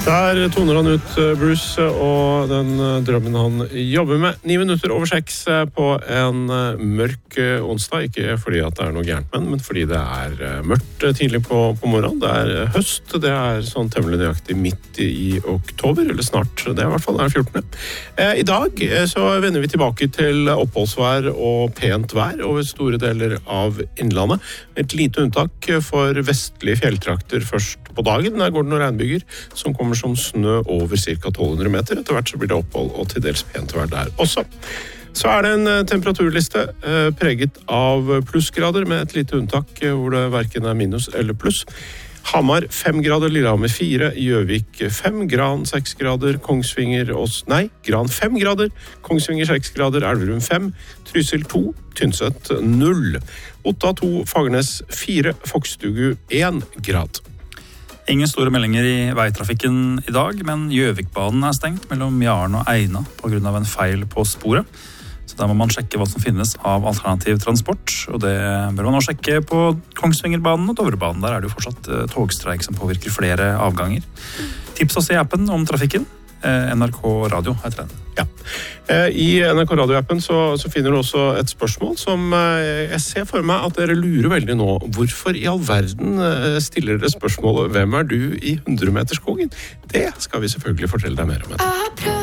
Der toner han ut Bruce og den drømmen han jobber med. 6:09 på en mørk onsdag, ikke fordi at det noe gærent med, men fordi det mørkt tidlig på morgenen. Det høst, det sånn temmelig nøyaktig midt i oktober, eller snart, det I hvert fall 14. I dag så vender vi tilbake til oppholdsvær og pent vær over store deler av innlandet. Et lite unntak for vestlige fjelltrakter først på dagen. Der går det noen regnbyger som kommer som snø over ca. 1200 meter. Etter hvert så blir det opphold og til dels pent vær der også. Så det en temperaturliste preget av plussgrader med et lite unntak hvor det hverken minus eller pluss. Hamar 5 grader, Lillehammer 4, Gjøvik 5, Gran 6 grader, Gran 5 grader, Kongsvinger 6 grader, Elverum 5, Trysil 2, Tynset 0, Otta 2, Fagernes 4, Fokstugu 1 grad. Ingen store meldinger i veitrafikken i dag, men Gjøvikbanen stengt mellom Jaren og Eina på grunn av en feil på sporet. Så der må man sjekke hva som finnes av alternativ transport, og det bør man også sjekke på Kongsvingerbanen og Dovrebanen. Der det jo fortsatt togstreik som påvirker flere avganger. Tips oss i appen om trafikken. NRK Radio heter den. Ja. I NRK Radio-appen så finner du også et spørsmål som jeg ser for meg at dere lurer veldig nå. Hvorfor i all verden stiller dere spørsmålet «Hvem du i 100-meterskogen?» Det skal vi selvfølgelig fortelle deg mer om.